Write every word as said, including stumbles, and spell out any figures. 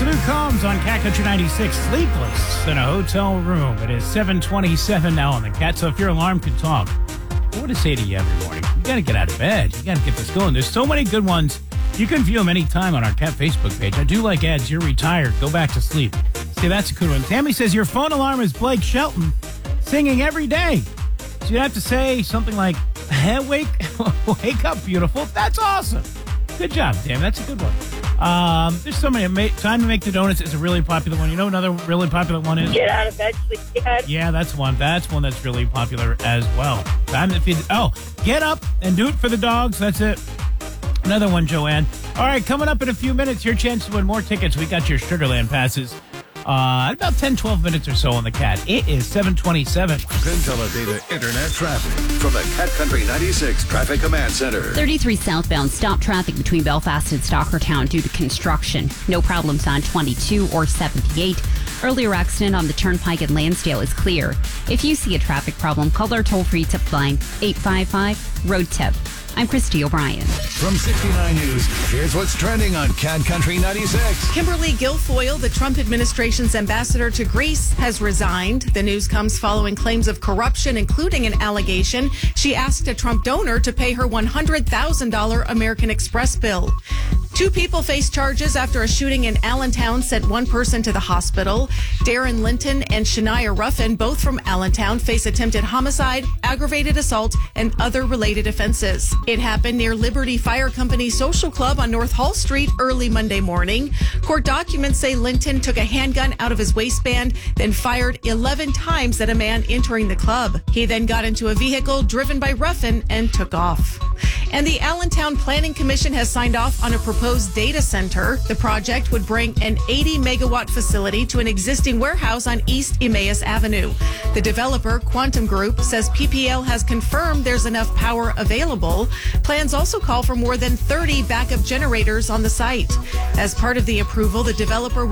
Luke Combs on Cat Country ninety-six, sleepless in a hotel room. It is seven twenty-seven now on the Cat, so if your alarm could talk, I want to say to you every morning, you got to get out of bed. You got to get this going. There's so many good ones. You can view them anytime on our Cat Facebook page. I do like ads. You're retired. Go back to sleep. See, that's a good one. Tammy says your phone alarm is Blake Shelton singing every day. So you have to say something like, hey, wake, wake up, beautiful. That's awesome. Good job, Tammy. That's a good one. Um, there's so many. Time to Make the Donuts is a really popular one. You know another really popular one is? Get out of bed, sleep. Yeah, that's one. That's one that's really popular as well. Time to feed. Oh, get up and do it for the dogs. That's it. Another one, Joanne. All right, coming up in a few minutes, your chance to win more tickets. We got your Sugarland passes. Uh, about ten, twelve minutes or so on the Cat. It is seven twenty-seven. Pinteladata Internet traffic from the Cat Country ninety-six Traffic Command Center. thirty-three southbound stop traffic between Belfast and Stockertown due to construction. No problems on twenty-two or seventy-eight. Earlier accident on the Turnpike at Lansdale is clear. If you see a traffic problem, call our toll-free tip line eight five five, road tip. I'm Christy O'Brien. From sixty-nine News, here's what's trending on Cat Country ninety-six. Kimberly Guilfoyle, the Trump administration's ambassador to Greece, has resigned. The news comes following claims of corruption, including an allegation she asked a Trump donor to pay her one hundred thousand dollars American Express bill. Two people face charges after a shooting in Allentown sent one person to the hospital. Darren Linton and Shania Ruffin, both from Allentown, face attempted homicide, aggravated assault, and other related offenses. It happened near Liberty Fire Company Social Club on North Hall Street early Monday morning. Court documents say Linton took a handgun out of his waistband, then fired eleven times at a man entering the club. He then got into a vehicle driven by Ruffin and took off. And the Allentown Planning Commission has signed off on a proposed data center. The project would bring an eighty megawatt facility to an existing warehouse on East Emmaus Avenue. The developer, Quantum Group, says P P L has confirmed there's enough power available. Plans also call for more than thirty backup generators on the site. As part of the approval, the developer will